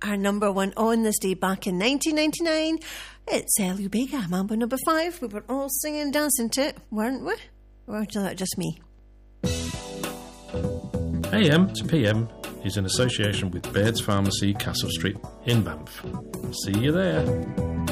our number one on this day back in 1999. It's Lou Bega, Mambo number 5. We were all singing and dancing to it, weren't we? Or was that just me? AM to PM is in association with Baird's Pharmacy, Castle Street in Banff. See you there.